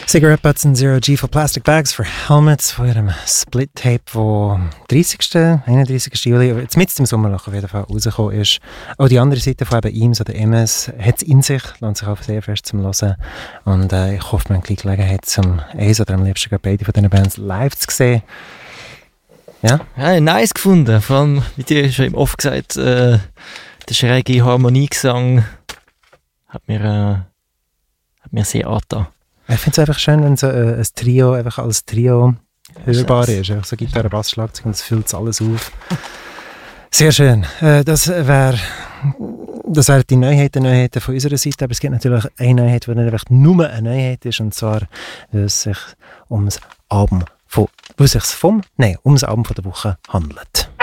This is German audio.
Cigarette Butts and Zero G for Plastic Bags for Helmets von ihrem Split-Tape, wo 31. Juli, jetzt mitten im Sommerloch auf jeden Fall rausgekommen ist. Auch die andere Seite von eben Eames oder Emes hat es in sich, lohnt sich auch sehr fest zum Hören. Und ich hoffe, man hat die Gelegenheit, zum eins oder am liebsten gerade beide von diesen Bands live zu sehen. Ja? Ja, nice gefunden. Vor allem, wie dir schon oft gesagt, der schräge Harmoniegesang hat mir sehr angetan. Ich finde es einfach schön, wenn so ein Trio einfach als Trio hörbar ist. Einfach so Gitarre, Bass, Schlagzeug und es füllt alles auf. Sehr schön. Das wären die Neuheiten von unserer Seite. Aber es gibt natürlich eine Neuheit, die nicht einfach nur eine Neuheit ist. Und zwar, weil es sich ums Album von der Woche handelt.